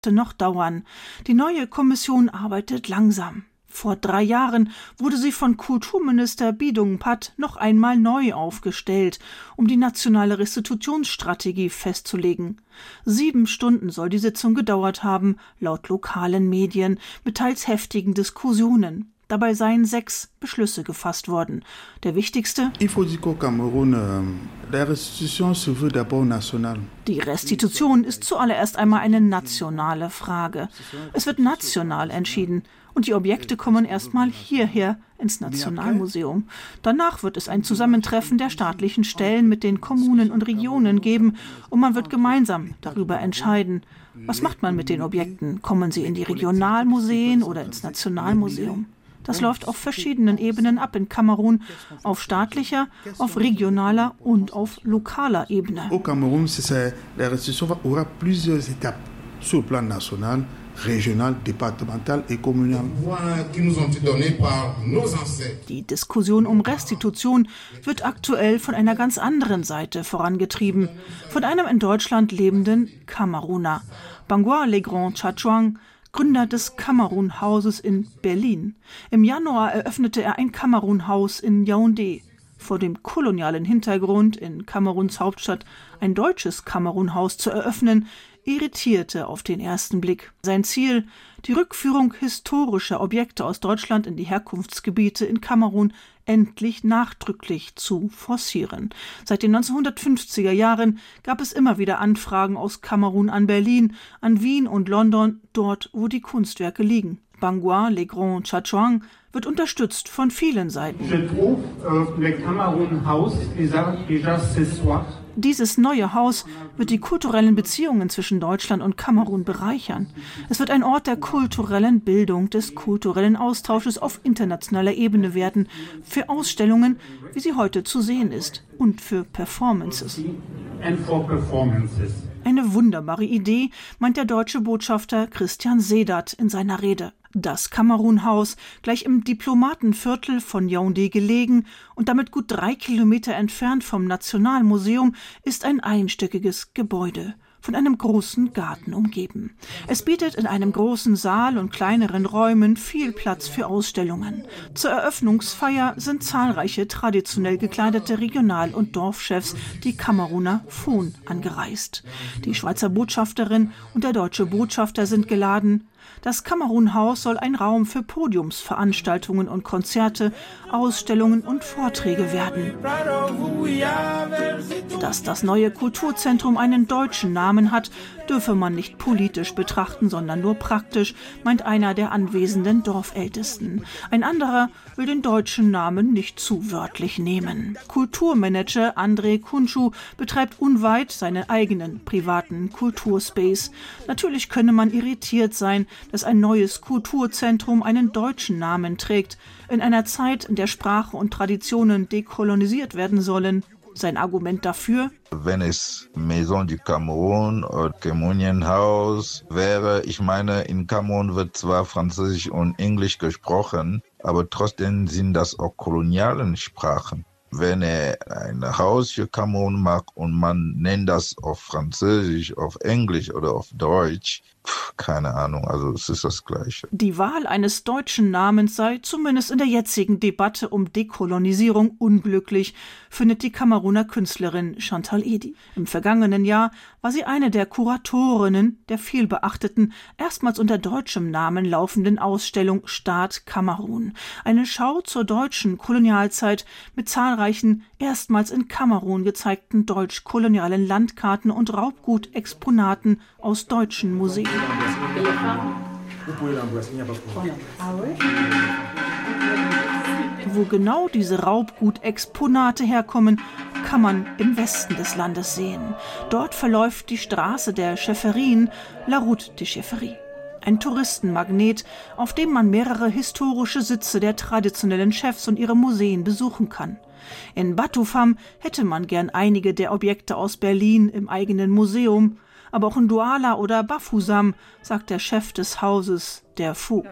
noch dauern. Die neue Kommission arbeitet langsam. Vor 3 Jahren wurde sie von Kulturminister Bidung Pat noch einmal neu aufgestellt, um die nationale Restitutionsstrategie festzulegen. 7 Stunden soll die Sitzung gedauert haben, laut lokalen Medien, mit teils heftigen Diskussionen. Dabei seien 6 Beschlüsse gefasst worden. Der wichtigste: Die Restitution ist zuallererst einmal eine nationale Frage. Es wird national entschieden. Und die Objekte kommen erstmal hierher ins Nationalmuseum. Danach wird es ein Zusammentreffen der staatlichen Stellen mit den Kommunen und Regionen geben und man wird gemeinsam darüber entscheiden. Was macht man mit den Objekten? Kommen sie in die Regionalmuseen oder ins Nationalmuseum? Das läuft auf verschiedenen Ebenen ab in Kamerun, auf staatlicher, auf regionaler und auf lokaler Ebene. Au Cameroun, la restitution aura plusieurs étapes sur le plan national, régional, départemental et communal. Die Diskussion um Restitution wird aktuell von einer ganz anderen Seite vorangetrieben, von einem in Deutschland lebenden Kameruner, Bangwa Legrand Tchatchoang, Gründer des Kamerun-Hauses in Berlin. Im Januar eröffnete er ein Kamerun-Haus in Yaoundé. Vor dem kolonialen Hintergrund, in Kameruns Hauptstadt ein deutsches Kamerun-Haus zu eröffnen, irritierte auf den ersten Blick. Sein Ziel: die Rückführung historischer Objekte aus Deutschland in die Herkunftsgebiete in Kamerun endlich nachdrücklich zu forcieren. Seit den 1950er Jahren gab es immer wieder Anfragen aus Kamerun an Berlin, an Wien und London, dort, wo die Kunstwerke liegen. Bangwa Legrand Tchatchoang wird unterstützt von vielen Seiten. Dieses neue Haus wird die kulturellen Beziehungen zwischen Deutschland und Kamerun bereichern. Es wird ein Ort der kulturellen Bildung, des kulturellen Austausches auf internationaler Ebene werden, für Ausstellungen, wie sie heute zu sehen ist, und für Performances. Eine wunderbare Idee, meint der deutsche Botschafter Christian Sedat in seiner Rede. Das Kamerun-Haus, gleich im Diplomatenviertel von Yaoundé gelegen und damit gut 3 Kilometer entfernt vom Nationalmuseum, ist ein einstöckiges Gebäude, von einem großen Garten umgeben. Es bietet in einem großen Saal und kleineren Räumen viel Platz für Ausstellungen. Zur Eröffnungsfeier sind zahlreiche traditionell gekleidete Regional- und Dorfchefs, die Kameruner Fon, angereist. Die Schweizer Botschafterin und der deutsche Botschafter sind geladen. Das Kamerun-Haus soll ein Raum für Podiumsveranstaltungen und Konzerte, Ausstellungen und Vorträge werden. Dass das neue Kulturzentrum einen deutschen Namen hat, dürfe man nicht politisch betrachten, sondern nur praktisch, meint einer der anwesenden Dorfältesten. Ein anderer will den deutschen Namen nicht zu wörtlich nehmen. Kulturmanager André Kunschu betreibt unweit seinen eigenen privaten Kulturspace. Natürlich könne man irritiert sein, dass ein neues Kulturzentrum einen deutschen Namen trägt, in einer Zeit, in der Sprache und Traditionen dekolonisiert werden sollen. Sein Argument dafür: Wenn es Maison du Cameroun oder Cameroonian House wäre, ich meine, in Kamerun wird zwar Französisch und Englisch gesprochen, aber trotzdem sind das auch koloniale Sprachen. Wenn er ein Haus für Kamerun macht und man nennt das auf Französisch, auf Englisch oder auf Deutsch, keine Ahnung, also es ist das Gleiche. Die Wahl eines deutschen Namens sei zumindest in der jetzigen Debatte um Dekolonisierung unglücklich, findet die Kameruner Künstlerin Chantal Edi. Im vergangenen Jahr war sie eine der Kuratorinnen der vielbeachteten, erstmals unter deutschem Namen laufenden Ausstellung Staat Kamerun. Eine Schau zur deutschen Kolonialzeit mit zahlreichen, erstmals in Kamerun gezeigten deutsch-kolonialen Landkarten und Raubgutexponaten aus deutschen Museen. Wo genau diese Raubgutexponate herkommen, kann man im Westen des Landes sehen. Dort verläuft die Straße der Schäferien, La Route des Chefferies. Ein Touristenmagnet, auf dem man mehrere historische Sitze der traditionellen Chefs und ihre Museen besuchen kann. In Batoufam hätte man gern einige der Objekte aus Berlin im eigenen Museum, aber auch in Douala oder Bafoussam, sagt der Chef des Hauses, der Fou.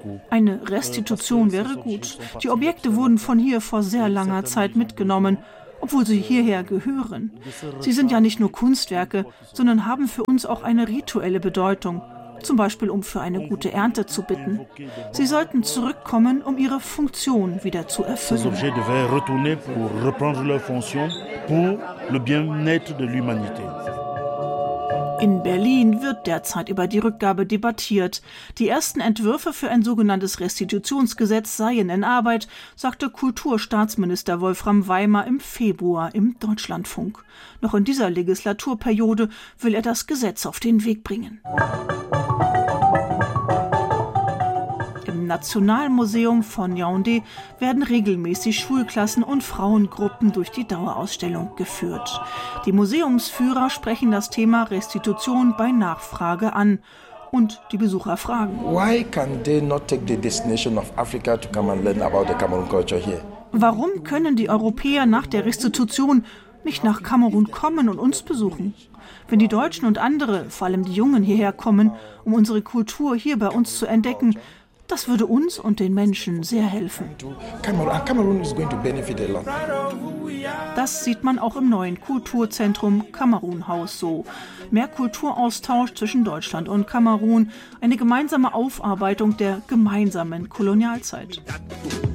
Eine Restitution wäre gut. Die Objekte wurden von hier vor sehr langer Zeit mitgenommen. obwohl sie hierher gehören. Sie sind ja nicht nur Kunstwerke, sondern haben für uns auch eine rituelle Bedeutung, zum Beispiel um für eine gute Ernte zu bitten. Sie sollten zurückkommen, um ihre Funktion wieder zu erfüllen. Ces objets devaient retourner pour reprendre leur fonction pour le bien-être de l'humanité. In Berlin wird derzeit über die Rückgabe debattiert. Die ersten Entwürfe für ein sogenanntes Restitutionsgesetz seien in Arbeit, sagte Kulturstaatsminister Wolfram Weimar im Februar im Deutschlandfunk. Noch in dieser Legislaturperiode will er das Gesetz auf den Weg bringen. Im Nationalmuseum von Yaoundé werden regelmäßig Schulklassen und Frauengruppen durch die Dauerausstellung geführt. Die Museumsführer sprechen das Thema Restitution bei Nachfrage an. Und die Besucher fragen: Why can they not take the destination of Africa to come and learn about the Cameroon culture here? Warum können die Europäer nach der Restitution nicht nach Kamerun kommen und uns besuchen? Wenn die Deutschen und andere, vor allem die Jungen, hierher kommen, um unsere Kultur hier bei uns zu entdecken, das würde uns und den Menschen sehr helfen. Das sieht man auch im neuen Kulturzentrum Kamerun-Haus so. Mehr Kulturaustausch zwischen Deutschland und Kamerun, eine gemeinsame Aufarbeitung der gemeinsamen Kolonialzeit.